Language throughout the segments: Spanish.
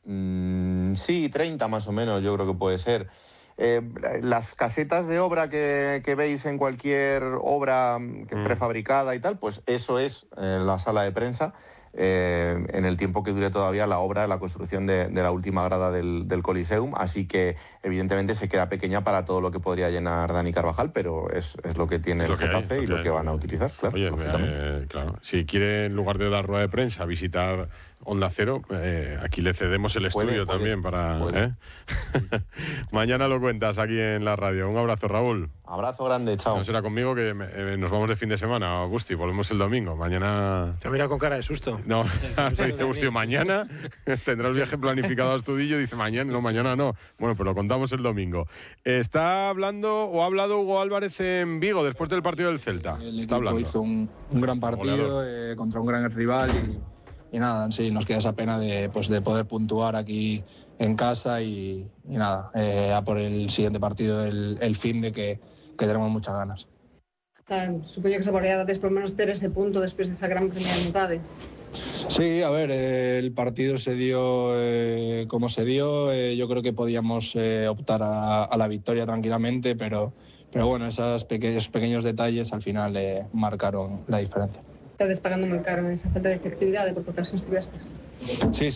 Sí, 30 más o menos, yo creo que puede ser. Las casetas de obra que veis en cualquier obra prefabricada y tal, pues eso es la sala de prensa. En el tiempo que dure todavía la obra, la construcción de la última grada del Coliseum, así que evidentemente se queda pequeña para todo lo que podría llenar Dani Carvajal, pero es lo que tiene el Getafe y lo que van a utilizar, claro. Oye, claro, si quiere en lugar de dar rueda de prensa visitar Onda Cero, aquí le cedemos el estudio también para... Mañana lo cuentas aquí en la radio. Un abrazo, Raúl. Abrazo grande, chao. No será conmigo que nos vamos de fin de semana, Agusti, volvemos el domingo. Mañana... Te mira con cara de susto. No, dice Agustio, mañana tendrá el viaje planificado a Astudillo, dice mañana no. Bueno, pues lo contamos el domingo. Está hablando, o ha hablado Hugo Álvarez en Vigo, después del partido del Celta. El Está hablando. hizo un gran partido contra un gran rival y nada, sí, nos queda esa pena de poder puntuar aquí en casa y nada, a por el siguiente partido el fin de que tenemos muchas ganas. Supoño que saboreades por menos ter ese punto despois desa gran primeira metade. Sí, a ver, el partido se dio como se dio. Yo creo que podíamos optar a la victoria tranquilamente, pero bueno, esos pequeños detalles al final marcaron la diferencia. Estades pagando moi caro esa falta de efectividade por ocasións tivestes. Sí,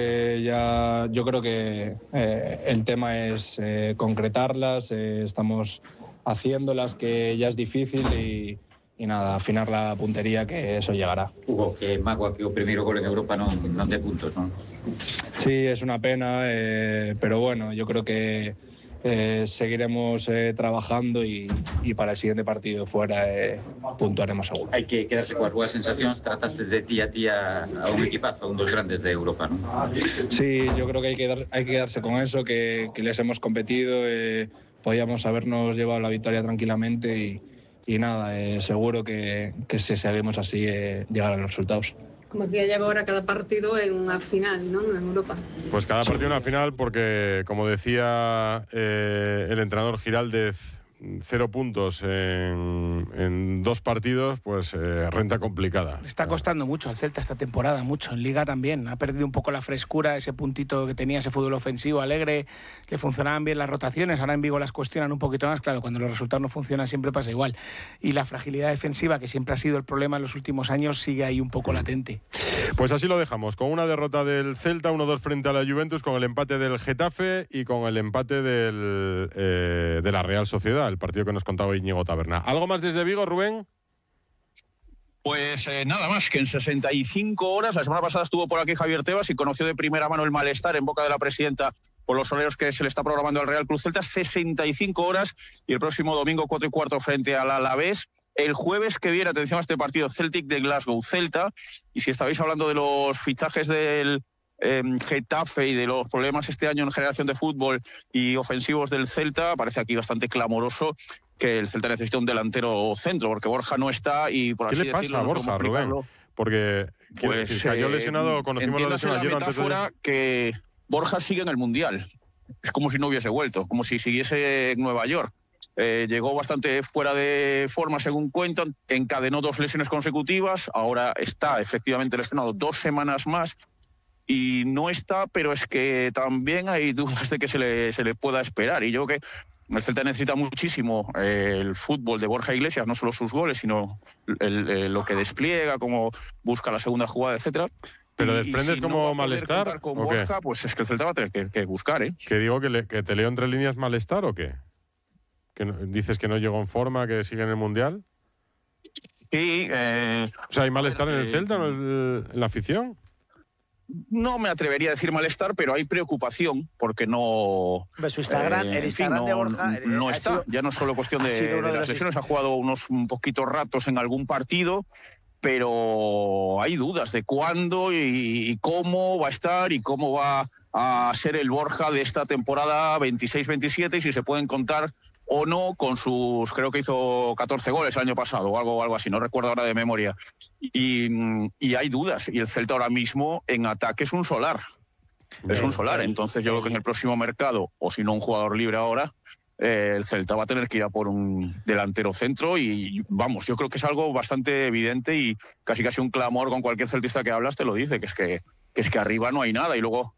ya yo creo que el tema es concretarlas, estamos haciéndolas, que ya es difícil y nada, afinar la puntería, que eso llegará. Hugo, que Magua, que o primeiro gol en Europa non de puntos, non? Sí, es una pena, pero bueno, yo creo que seguiremos trabajando y para el siguiente partido fuera puntuaremos seguro. Hai que quedarse coas boas sensacións, trataste de ti a un equipazo, un dos grandes de Europa, non? Sí, yo creo que hay que quedarse con eso, que les hemos competido, podíamos habernos llevado la victoria tranquilamente y nada, seguro que si seguimos así llegarán los resultados. Como que lleva ahora cada partido en una final, ¿no? En Europa. Pues cada partido en una final porque, como decía el entrenador Giraldez, 0 puntos en 2 partidos, pues renta complicada. Le está costando mucho al Celta esta temporada, mucho. En Liga también. Ha perdido un poco la frescura, ese puntito que tenía, ese fútbol ofensivo alegre. Le funcionaban bien las rotaciones. Ahora en Vigo las cuestionan un poquito más. Claro, cuando los resultados no funcionan siempre pasa igual. Y la fragilidad defensiva, que siempre ha sido el problema en los últimos años, sigue ahí un poco latente. Pues así lo dejamos, con una derrota del Celta, 1-2 frente a la Juventus, con el empate del Getafe y con el empate de la Real Sociedad, el partido que nos contaba Íñigo Taberna. ¿Algo más desde Vigo, Rubén? Pues nada más, que en 65 horas, la semana pasada estuvo por aquí Javier Tebas y conoció de primera mano el malestar en boca de la presidenta por los horarios que se le está programando al Real Club Celta. 65 horas y el próximo domingo 4:15 frente al Alavés. El jueves que viene, atención a este partido, Celtic de Glasgow Celta. Y si estabais hablando de los fichajes del Getafe y de los problemas este año en generación de fútbol y ofensivos del Celta, parece aquí bastante clamoroso que el Celta necesita un delantero centro, porque Borja no está y por así decirlo... ¿Qué le pasa a Borja, Rubén? Porque pues, cayó lesionado, conocimos la lesión ayer antes de... que Borja sigue en el Mundial. Es como si no hubiese vuelto, como si siguiese en Nueva York. Llegó bastante fuera de forma, según cuentan, encadenó 2 lesiones consecutivas, ahora está efectivamente lesionado 2 semanas más, y no está, pero es que también hay dudas de que se le pueda esperar. Y yo creo que el Celta necesita muchísimo el fútbol de Borja Iglesias, no solo sus goles, sino lo que despliega, cómo busca la segunda jugada, etcétera. ¿Pero desprendes si como no malestar con o Borja, qué? Pues es que el Celta va a tener que buscar, ¿eh? ¿Que digo que te leo entre líneas malestar o qué? ¿Que dices que no llegó en forma, que sigue en el Mundial? Sí. O sea, ¿hay malestar en el Celta, en la afición? No me atrevería a decir malestar, pero hay preocupación porque no... Su Instagram, el Instagram de Borja... No está, ya no es solo cuestión de las lesiones, ha jugado un poquitos ratos en algún partido, pero hay dudas de cuándo y cómo va a estar y cómo va a ser el Borja de esta temporada 26-27 y si se pueden contar o no con sus, creo que hizo 14 goles el año pasado o algo así, no recuerdo ahora de memoria. Y hay dudas, y el Celta ahora mismo en ataque es un solar. Es un solar, entonces yo creo que en el próximo mercado, o si no un jugador libre ahora, el Celta va a tener que ir a por un delantero centro y vamos, yo creo que es algo bastante evidente y casi un clamor con cualquier celtista que hablas te lo dice, que es que arriba no hay nada y luego